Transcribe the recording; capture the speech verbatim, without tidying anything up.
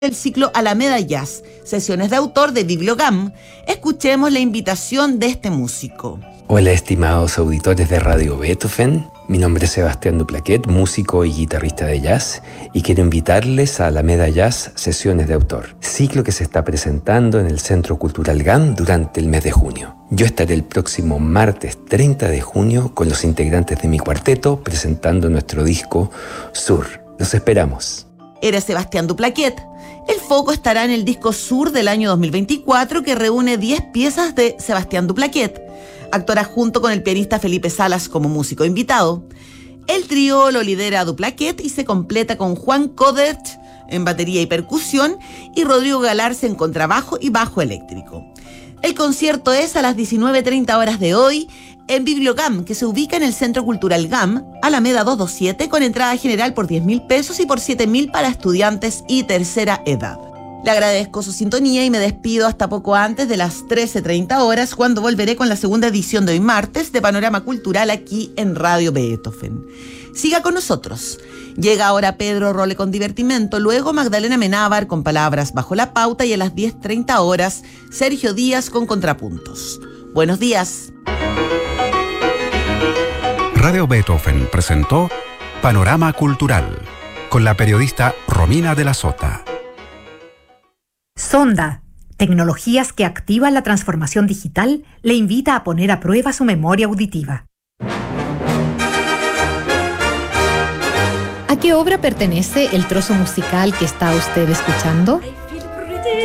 el ciclo Alameda Jazz, sesiones de autor de Bibliogam. Escuchemos la invitación de este músico. Hola, estimados auditores de Radio Beethoven. Mi nombre es Sebastián Duplaquet, músico y guitarrista de jazz, y quiero invitarles a Alameda Jazz Sesiones de Autor, ciclo que se está presentando en el Centro Cultural G A M durante el mes de junio. Yo estaré el próximo martes treinta de junio con los integrantes de mi cuarteto presentando nuestro disco Sur. Los esperamos. Era Sebastián Duplaquet. El foco estará en el disco Sur del año dos mil veinticuatro, que reúne diez piezas de Sebastián Duplaquet. Actuará junto con el pianista Felipe Salas como músico invitado. El trío lo lidera Duplaquet y se completa con Juan Codert en batería y percusión y Rodrigo Galarza en contrabajo y bajo eléctrico. El concierto es a las diecinueve treinta horas de hoy en Bibliogam, que se ubica en el Centro Cultural G A M, Alameda doscientos veintisiete, con entrada general por diez mil pesos y por siete mil para estudiantes y tercera edad. Le agradezco su sintonía y me despido hasta poco antes de las trece treinta horas, cuando volveré con la segunda edición de hoy martes de Panorama Cultural aquí en Radio Beethoven. Siga con nosotros. Llega ahora Pedro Role con Divertimento, luego Magdalena Menábar con Palabras bajo la pauta y a las diez treinta horas Sergio Díaz con Contrapuntos. Buenos días. Radio Beethoven presentó Panorama Cultural con la periodista Romina de la Sota. Sonda, tecnologías que activan la transformación digital, le invita a poner a prueba su memoria auditiva. ¿A qué obra pertenece el trozo musical que está usted escuchando?